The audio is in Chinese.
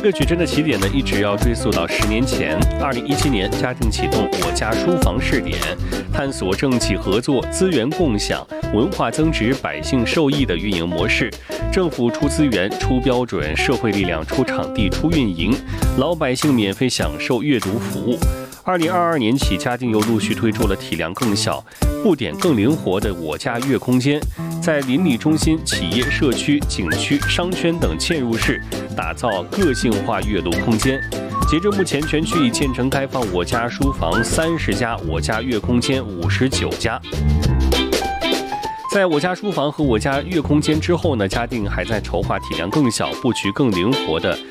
个矩阵的起点呢，一直要追溯到10年前，2017年，嘉定启动我家书房试点，探索政企合作、资源共享、文化增值、百姓受益的运营模式。政府出资源、出标准，社会力量出场地、出运营，老百姓免费享受阅读服务。2022年起，嘉定又陆续推出了体量更小、布点更灵活的我家阅空间，在邻里中心、企业、社区、景区、商圈等嵌入式打造个性化阅读空间。截至目前，全区已建成开放我家书房30家，我家阅空间59家。在我家书房和我家阅空间之后呢，嘉定还在筹划体量更小、布局更灵活的